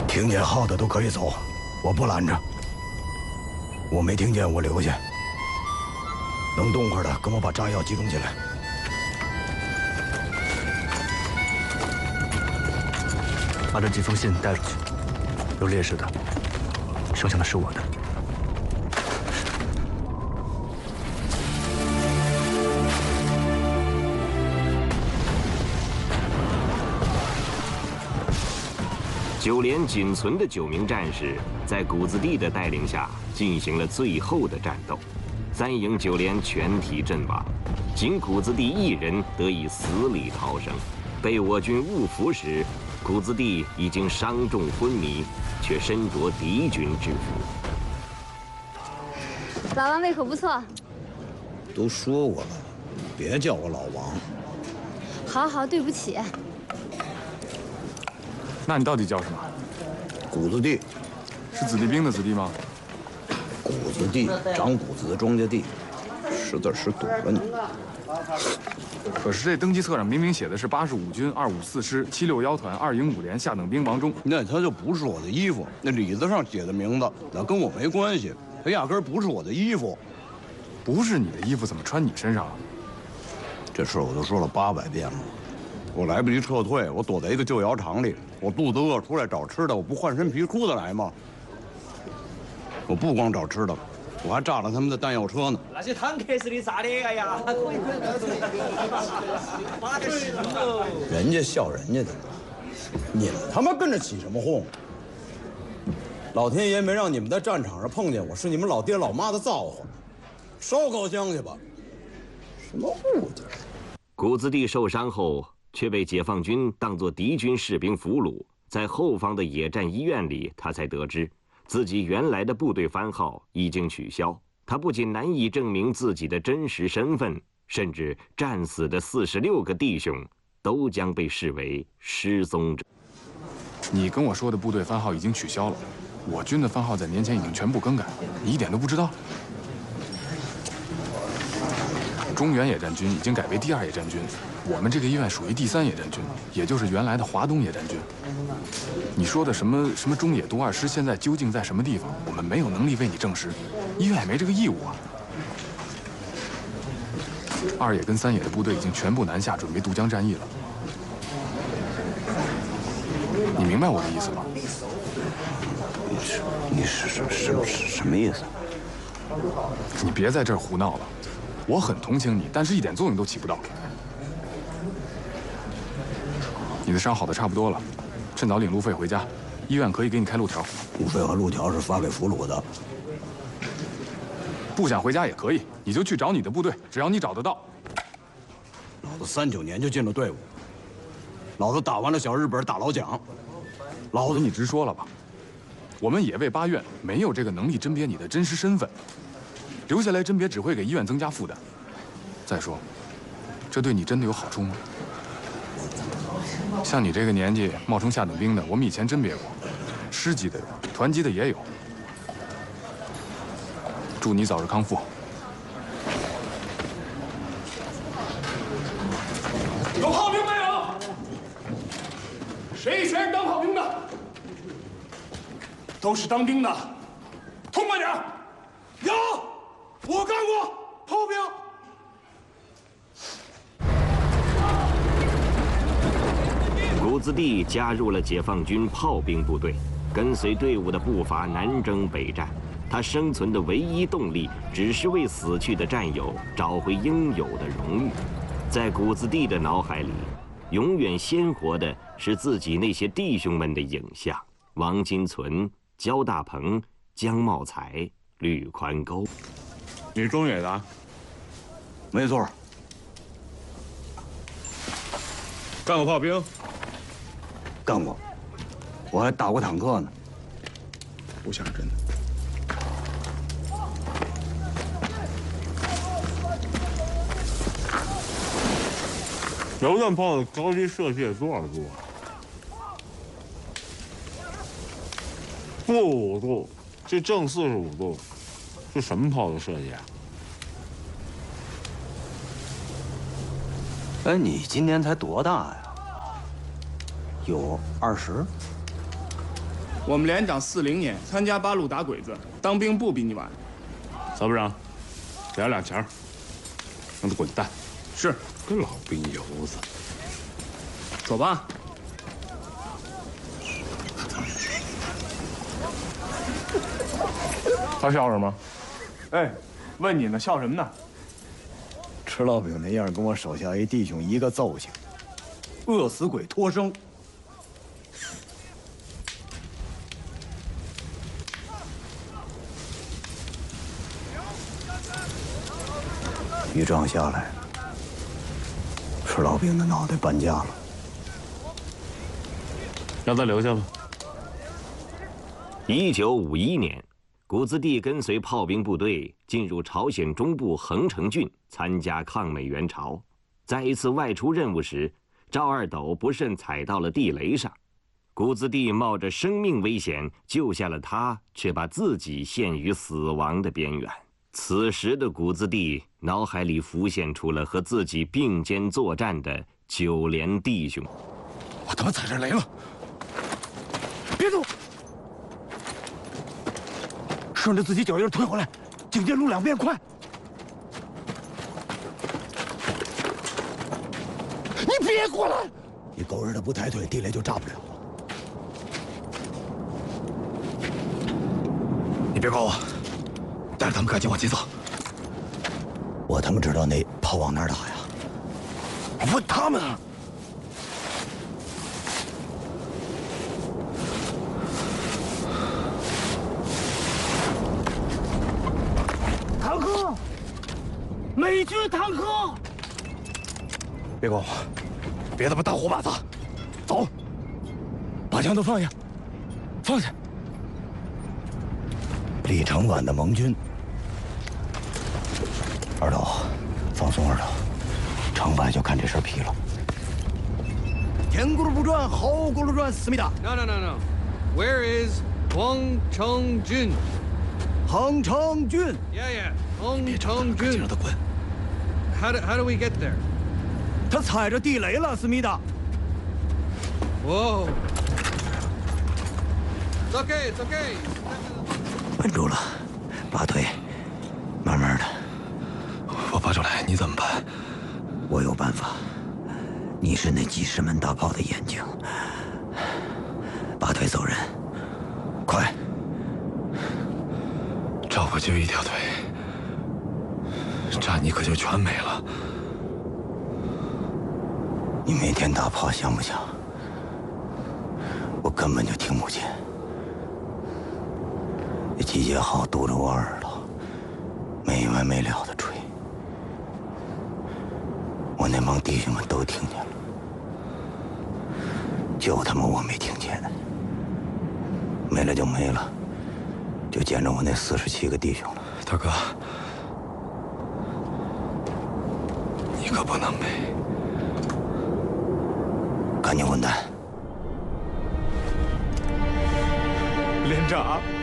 听见号的都可以走，我不拦着。我没听见，我留下。能动会的，跟我把炸药集中起来。 把这几封信带出去，有烈士的，剩下的是我的。 9连仅存的9名战士在谷子地的带领下进行了最后的战斗，3营9连全体阵亡，仅谷子地一人得以死里逃生。被我军误俘时，谷子地已经伤重昏迷，却身着敌军制服。 老王胃口不错。 都说过了，别叫我老王。 好好，对不起。 那你到底叫什么？ 谷子地， 是子弟兵的子弟吗？ 谷子地，长谷子的庄稼地，识字识堵了你。 可是这登记册上明明写的是85军254师761团2营5连下等兵王忠。 那他就不是我的衣服，那里子上写的名字，那跟我没关系，他压根儿不是我的衣服。 不是你的衣服怎么穿你身上了？ 这事我都说了800遍了。 我来不及撤退，我躲在一个旧窑厂里，我肚子饿出来找吃的，我不换身皮裤子来吗？我不光找吃的，我还炸了他们的弹药车呢。 那些坦克是你炸的，哎呀，可以。妈的行喽！ 人家笑人家的，你们他妈跟着起什么哄？老天爷没让你们在战场上碰见我，是你们老爹老妈的造化，烧高香去吧。什么物件？ 谷子地受伤后。 却被解放军当作敌军士兵俘虏，在后方的野战医院里，他才得知自己原来的部队番号已经取消。他不仅难以证明自己的真实身份，甚至战死的46个弟兄都将被视为失踪者。 你跟我说的部队番号已经取消了，我军的番号在年前已经全部更改，你一点都不知道？中原野战军已经改为第2野战军。 我们这个医院属于第3野战军，也就是原来的华东野战军。你说的什么中野东2师现在究竟在什么地方？我们没有能力为你证实，医院也没这个义务啊。2野跟3野的部队已经全部南下，准备渡江战役了。你明白我的意思吗？ 你是什么意思？ 你别在这儿胡闹了，我很同情你，但是一点作用都起不到。 你的伤好的差不多了，趁早领路费回家，医院可以给你开路条。 路费和路条是发给俘虏的。 不想回家也可以，你就去找你的部队，只要你找得到。 老子39年就进了队伍，老子打完了小日本大老蒋， 老子你直说了吧，我们野卫8院没有这个能力甄别你的真实身份，留下来甄别只会给医院增加负担。再说，这对你真的有好处吗？ 像你这个年纪冒充下等兵的，我们以前甄别过，师级的有，团级的也有。祝你早日康复。 有炮兵没有？谁选当炮兵的？都是当兵的，痛快点！有，我干过炮兵。 谷子地加入了解放军炮兵部队，跟随队伍的步伐南征北战。他生存的唯一动力，只是为死去的战友找回应有的荣誉。在谷子地的脑海里，永远鲜活的是自己那些弟兄们的影像：王金存、焦大鹏、姜茂才、吕宽沟。 你中野的？ 没错。 干过炮兵？ 干过，我还打过坦克呢。 不像真的。榴弹炮的高级射界多少度啊？45度，这正45度，这什么炮的射界啊？ 哎，你今年才多大呀？有20？ 我们连长40年，参加八路打鬼子，当兵不比你晚。 曹部长，给他2钱，让他滚蛋。 是， 个老兵油子。 走吧。还笑什么？哎，问你呢，笑什么呢？ 吃烙饼那样，跟我手下一弟兄一个揍性，饿死鬼托生。一仗下来，吃烙饼的脑袋搬家了。 让他留下吧。 1951年，谷子地跟随炮兵部队进入朝鲜中部横城郡参加抗美援朝。在一次外出任务时，赵二斗不慎踩到了地雷上，谷子地冒着生命危险救下了他，却把自己陷于死亡的边缘。此时的谷子地脑海里浮现出了和自己并肩作战的9连弟兄。 我他妈踩着雷了！别动！顺着自己脚印退回来，警戒路2边，快！你别过来！你狗日的不抬腿，地雷就炸不了。你别管我，带着他们赶紧往前走。我他妈知道那炮往哪儿打呀？我问他们啊！坦克，美军坦克！别管我，别他妈大呼马子，走！把枪都放下，放下！李承晚的盟军，二斗，放松二斗，成败就看这身皮了。天轱辘不转，后轱辘转，思密达。 No. Where is Huang Cheng-jun? 恒城郡。 Yeah. Huang Cheng-jun. 让他滚。 How do we get there? 他踩着地雷了，思密达。 Whoa. It's okay. 稳住了，拔腿，慢慢的。我拔出来，你怎么办？我有办法。你是那几十门大炮的眼睛。拔腿走人，快！照过就一条腿，炸你可就全没了。你每天打炮想不想？我根本就听不见。这集结号堵着我耳朵，没完没了的吹。我那帮弟兄们都听见了，就他妈我没听见。没了就没了，就见着我那47个弟兄了。大哥，你可不能没。赶紧混蛋！ 连长。